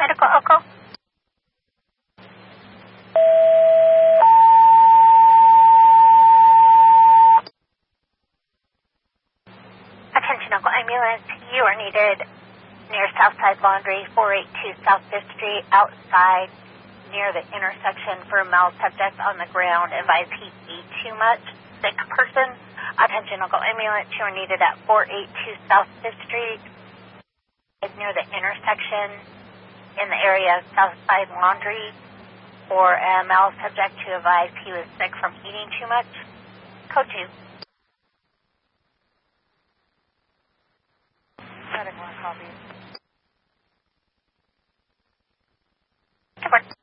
Medical Echo. Attention, Uncle Ambulance. You are needed near Southside Laundry, 482 South 5th Street, outside near the intersection for a male subject on the ground. Advise he eat too much. Sick person. Attention, Uncle Ambulance. You are needed at 482 South 5th Street, near the intersection in the area of Southside Laundry, for a male subject to advise he was sick from eating too much. Code 2. Medical copy. Good work.